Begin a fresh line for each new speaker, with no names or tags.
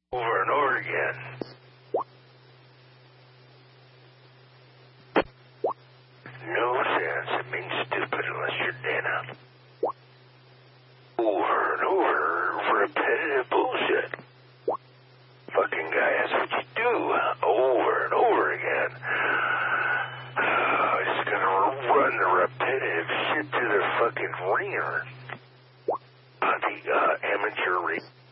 over and over again. No sense in being stupid unless you're Dana. Over and over, repetitive bullshit. Fucking guy, that's what you do over and over again. Just gonna run the repetitive shit through their fucking ringer. The amateur